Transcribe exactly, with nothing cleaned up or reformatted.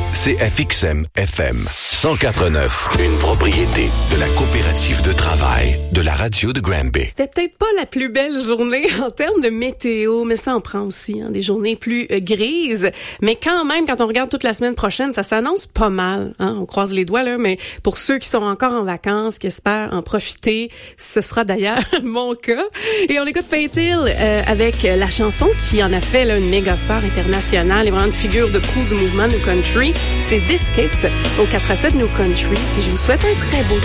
c'est F X M F M cent quatre neuf, une propriété de la coopérative de travail de la radio de Granby. C'était peut-être pas la plus belle journée en termes de météo, mais ça en prend aussi, hein, des journées plus euh, grises. Mais quand même, quand on regarde toute la semaine prochaine, ça s'annonce pas mal. Hein, on croise les doigts là, mais pour ceux qui sont encore en vacances, qui espèrent en profiter, ce sera d'ailleurs mon cas. Et on écoute Faith Hill euh, avec la chanson qui en a fait là, une méga star internationale et vraiment une figure de proue du mouvement New Country. C'est This Kiss au quatre à sept New Country. Et je vous souhaite un très beau